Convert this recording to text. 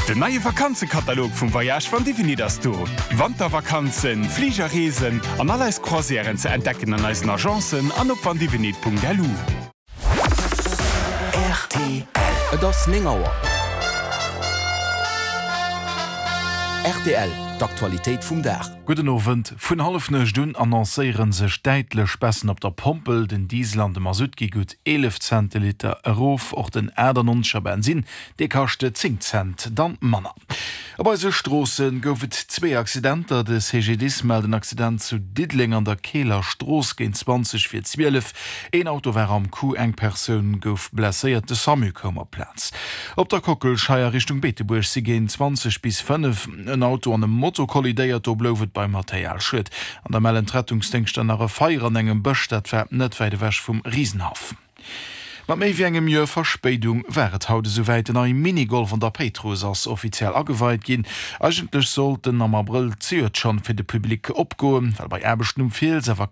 Der neue Vakanzenkatalog vom Voyage von Divini das du. Wandervakanzen, Fliegerreisen an alles Croisieren zu entdecken an unseren Agenzen an op vandivinit.lu. RTL. Das Ningauer. RTL, d'Aktualität vum Dach. Guten Abend. Von 11:30 annoncieren sich deitlich Spessen op der Pompel, den Diesel an dem Masutki gut 11 Centiliter Erof, auch den Erdernonscher Benzin, die kostet 10 Cent, dann Manner. Aber se Strassen goufet 2 Accidenter des HGDs melden Accident zu Didling an der Kehler Stroß gegen 20:12. Ein Auto war am Kuh, eng Person gouf blessiert de Sammelkommerplatz. Op der Kockelscheier Richtung Beteburg sie gehen 20 bis 5. Ein Auto an dem Motto kollideiert oblowet beim Materialschritt. An der Mellenrettungsdenkst an einer Feier an engem Böschstadt war net weide wäsch vom Riesenhafen. Ma méi wie engem Joer Verspätung wäret haute soweit en ein Minigolf an der Petrus ass offiziell ageweit gin. Eigentlich sollten am April Zürich schon fir de Publikum opgoen, weil bei Erbestum viel sewer